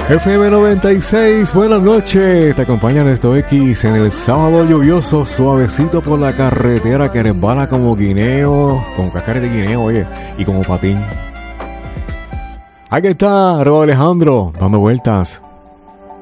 FM 96, buenas noches. Te acompaña Néstor X en el sábado lluvioso, suavecito por la carretera que resbala como guineo, como cascares de guineo, oye, y como patín. Aquí está Rob Alejandro, dando vueltas